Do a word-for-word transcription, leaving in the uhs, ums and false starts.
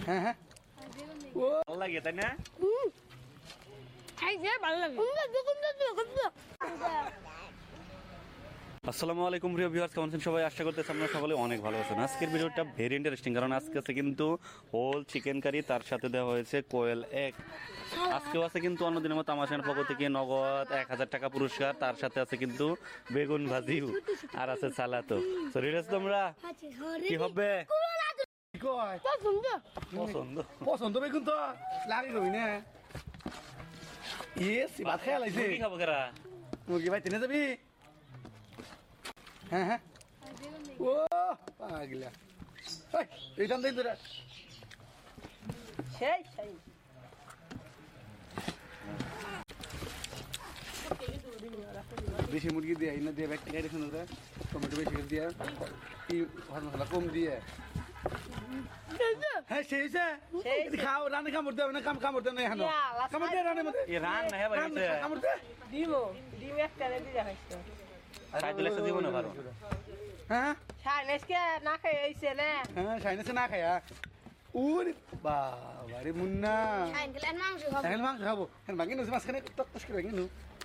হ্যাঁ হ্যাঁ ও ভালো লাগে তাই না? আসসালামু আলাইকুম প্রিয় ভিউয়ার্স, কেমন আছেন সবাই? আশা করতেছি আপনারা সকলে অনেক ভালো আছেন। আজকের ভিডিওটা ভেরি ইন্টারেস্টিং, কারণ আজকে আছে কিন্তু হোল চিকেন কারি, তার সাথে দেওয়া হয়েছে কোয়েল এগ। আজকেও আছে কিন্তু অন্যদিনের মতো আমার পক্ষ থেকে নগদ এক হাজার টাকা পুরস্কার, তার সাথে আছে কিন্তু বেগুন ভাজিও আর আছে সালাতো। তো রেডি আছো তোমরা? কি হবে? কয় পছন্দ পছন্দ বেগুন তো লাগে কবি না ইয়ে ভাত খেয়াল আইছে কি খাবো কেরা? মুরগি ভাই টেনে যাবি? হ্যাঁ হ্যাঁ ও পাগলা এই টান দিন তোরা সেই সেই দেশি মুরগি দিয়ে না দিয়ে ব্যাগটা গাড়ি শুনে টমেটো বেশি করে দিয়ে কি মশলা কম দিয়ে হ্যাঁ সেই খাও রান্না কামড় দেবে না কাম কামড় দেবে না এখন কামড় দে রান্নার মধ্যে এই রান না ভাই আছে কামড় দে ডিম ডিম একটা রেডি রাখাইছো খাই দিলে সে দিব না পারো। হ্যাঁ সাইনেসকে না খাই আইছে না হ্যাঁ সাইনেসে না খায়া উরে বাবা রে মুন্না সাইন গেলে মাংস খাবো এখন মাংস খাবো এখন ভাঙি নো মাঝখানে টক টস করে ভাঙি নো